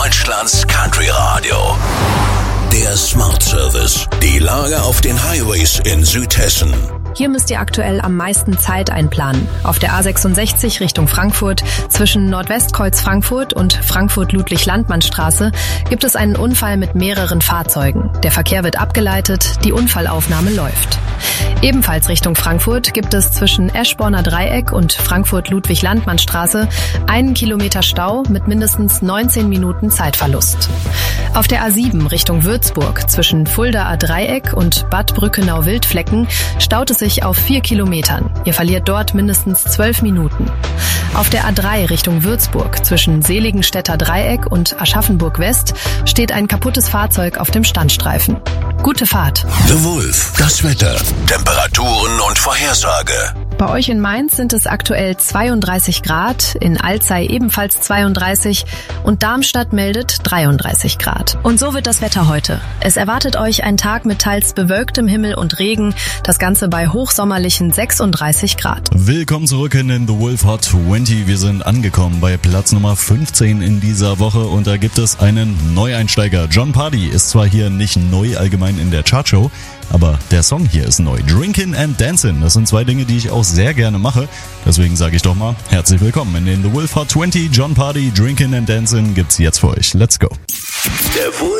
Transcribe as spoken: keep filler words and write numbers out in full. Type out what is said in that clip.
Deutschlands Country Radio. Der Smart Service. Die Lage auf den Highways in Südhessen. Hier müsst ihr aktuell am meisten Zeit einplanen. Auf der A sechsundsechzig Richtung Frankfurt zwischen Nordwestkreuz Frankfurt und Frankfurt-Ludwig-Landmann-Straße gibt es einen Unfall mit mehreren Fahrzeugen. Der Verkehr wird abgeleitet, die Unfallaufnahme läuft. Ebenfalls Richtung Frankfurt gibt es zwischen Eschborner Dreieck und Frankfurt-Ludwig-Landmann-Straße einen Kilometer Stau mit mindestens neunzehn Minuten Zeitverlust. Auf der A sieben Richtung Würzburg zwischen Fuldaer Dreieck und Bad Brückenau-Wildflecken staut es sich auf vier Kilometern. Ihr verliert dort mindestens zwölf Minuten. Auf der A drei Richtung Würzburg zwischen Seligenstädter Dreieck und Aschaffenburg West steht ein kaputtes Fahrzeug auf dem Standstreifen. Gute Fahrt. The Wolf, das Wetter, Temperaturen und Vorhersage. Bei euch in Mainz sind es aktuell zweiunddreißig Grad, in Alzey ebenfalls zweiunddreißig und Darmstadt meldet dreiunddreißig Grad. Und so wird das Wetter heute. Es erwartet euch ein Tag mit teils bewölktem Himmel und Regen, das Ganze bei hochsommerlichen sechsunddreißig Grad. Willkommen zurück in den The Wolf Hot zwanzig. Wir sind angekommen bei Platz Nummer fünfzehn in dieser Woche und da gibt es einen Neueinsteiger. Jon Pardi ist zwar hier nicht neu allgemein in der Chartshow, aber der Song hier ist neu. Drinkin' and Dancin', das sind zwei Dinge, die ich auch sehr gerne mache. Deswegen sage ich doch mal, herzlich willkommen in den The Wolf Hot zwanzig. Jon Pardi, Drinkin' and Dancin' gibt's jetzt für euch. Let's go. Der